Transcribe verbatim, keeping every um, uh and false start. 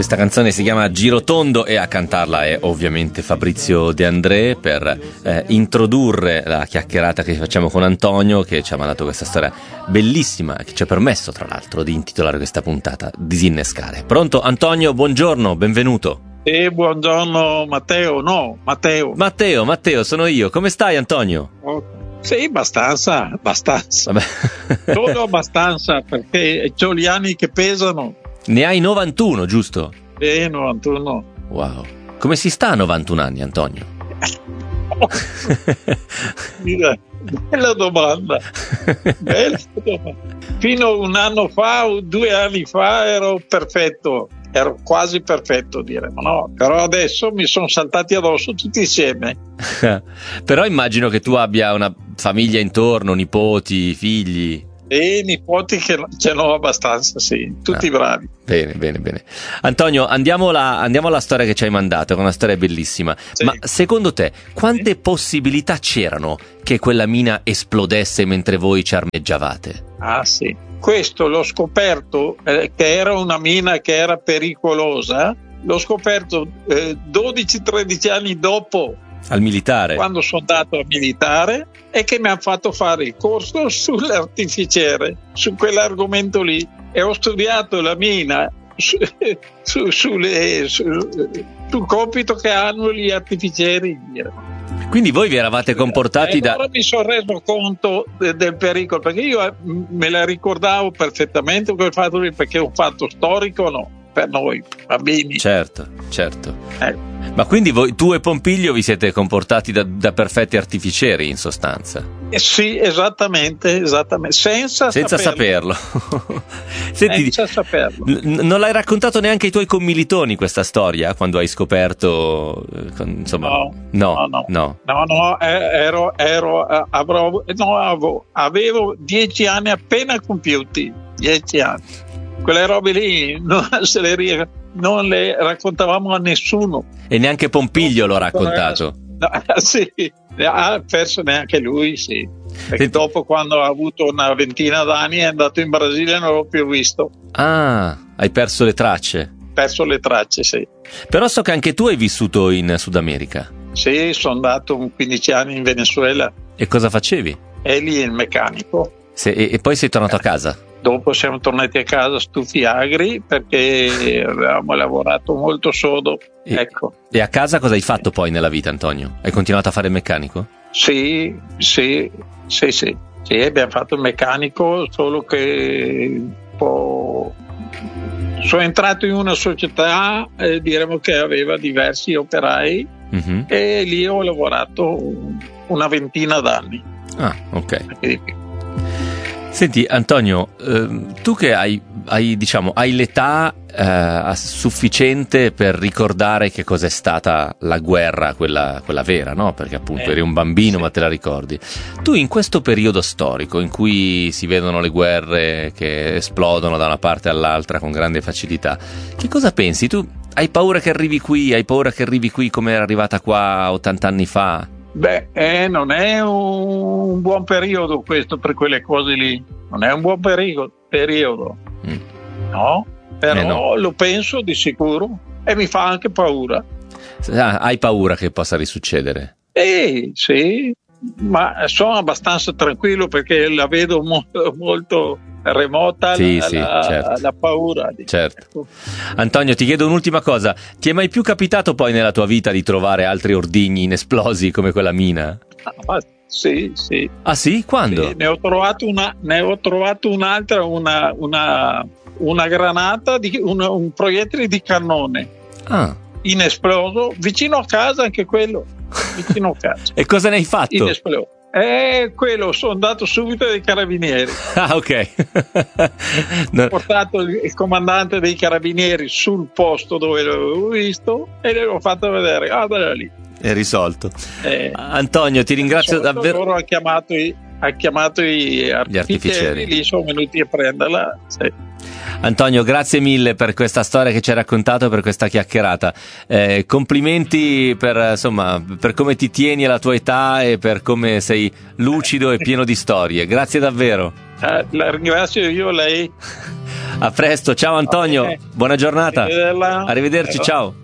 Questa canzone si chiama Girotondo e a cantarla è ovviamente Fabrizio De André per eh, introdurre la chiacchierata che facciamo con Antonio, che ci ha mandato questa storia bellissima che ci ha permesso tra l'altro di intitolare questa puntata Disinnescare. Pronto Antonio, buongiorno, benvenuto. E buongiorno Matteo, no, Matteo. Matteo, Matteo, sono io. Come stai Antonio? Oh, sì, abbastanza, abbastanza. Vabbè. Solo abbastanza, perché c'ho gli anni che pesano. Ne hai novantuno, giusto? Sì, novantuno. Wow. Come si sta a novantuno anni, Antonio? Bella domanda. Bella domanda. Fino a un anno fa o due anni fa ero perfetto. Ero quasi perfetto, diremo, no? Però adesso mi sono saltati addosso tutti insieme. Però immagino che tu abbia una famiglia intorno, nipoti, figli. E nipoti che ce n'ho abbastanza, sì, tutti ah, bravi. Bene, bene, bene. Antonio, andiamo alla, andiamo alla storia che ci hai mandato, è una storia bellissima. Sì. Ma secondo te, quante sì. possibilità c'erano che quella mina esplodesse mentre voi ci armeggiavate? Ah, sì. Questo l'ho scoperto, eh, che era una mina che era pericolosa, l'ho scoperto eh, dodici tredici anni dopo. Al militare? Quando sono andato al militare e che mi hanno fatto fare il corso sull'artificiere, su quell'argomento lì, e ho studiato la mina su, su, sulle, su, sul compito che hanno gli artificieri. Quindi voi vi eravate comportati e da... Allora mi sono reso conto de, del pericolo, perché io me la ricordavo perfettamente quel fatto lì, perché è un fatto storico, no? Per noi bambini. Certo, certo. Eh. Ma quindi voi, tu e Pompiglio vi siete comportati da, da perfetti artificieri in sostanza? Eh sì, esattamente, esattamente. Senza, senza saperlo. saperlo. Senti, senza saperlo. N- non l'hai raccontato neanche ai tuoi commilitoni questa storia quando hai scoperto? Insomma, no, no, no, no, no, no, no ero, ero, avrò, no, avevo, avevo dieci anni appena compiuti, dieci anni. Quelle robe lì non, se le, non le raccontavamo a nessuno. E neanche Pompiglio l'ho raccontato. No, sì, ha perso neanche lui, sì. Perché dopo, quando ha avuto una ventina d'anni, è andato in Brasile e non l'ho più visto. Ah, hai perso le tracce. Perso le tracce, sì. Però so che anche tu hai vissuto in Sud America. Sì, sono andato quindici anni in Venezuela. E cosa facevi? E lì il meccanico. Se, e, e poi sei tornato a casa? Dopo siamo tornati a casa stufi agri perché avevamo lavorato molto sodo. E, ecco. E a casa cosa hai fatto poi nella vita, Antonio? Hai continuato a fare il meccanico? Sì, sì, sì, sì. Sì, abbiamo fatto il meccanico, solo che un po'... sono entrato in una società, eh, diremo che aveva diversi operai, mm-hmm. e lì ho lavorato una ventina d'anni. Ah, ok. Senti Antonio, eh, tu che hai, hai, diciamo, hai l'età eh, sufficiente per ricordare che cos'è stata la guerra, quella, quella vera, no? Perché appunto eh, eri un bambino, sì. Ma te la ricordi. Tu in questo periodo storico in cui si vedono le guerre che esplodono da una parte all'altra con grande facilità, che cosa pensi? Tu hai paura che arrivi qui? Hai paura che arrivi qui come era arrivata qua ottanta anni fa? Beh, eh, non è un, un buon periodo questo per quelle cose lì, non è un buon periodo, periodo. Mm. No? Però eh no. Lo penso di sicuro e mi fa anche paura. Ah, hai paura che possa risuccedere? Eh, sì, ma sono abbastanza tranquillo perché la vedo molto, molto remota, sì, la, sì, la, certo. la paura. Certo. Antonio, ti chiedo un'ultima cosa. Ti è mai più capitato poi nella tua vita di trovare altri ordigni inesplosi come quella mina? Ah, sì, sì. Ah sì? Quando? Sì, ne ho trovato una, ne ho trovato un'altra, una, una, una granata, di, una, un proiettile di cannone. Ah. Inesploso, vicino a casa anche quello. Vicino a casa. E cosa ne hai fatto? Inesploso. Eh, quello sono andato subito dai carabinieri. Ah, ok. No. Ho portato il, il comandante dei carabinieri sul posto dove l'avevo visto e gliel'ho fatto vedere. Guarda lì. È risolto. Eh, Antonio, ti ringrazio davvero. Loro ha chiamato i, ha chiamato i artificieri, artificieri, lì sono venuti a prenderla. Sì. Antonio, grazie mille per questa storia che ci hai raccontato e per questa chiacchierata. Eh, complimenti per, insomma, per come ti tieni alla tua età e per come sei lucido e pieno di storie. Grazie davvero. Eh, la ringrazio io, lei. A presto, ciao Antonio, buona giornata. Arrivederla. Arrivederci, ciao.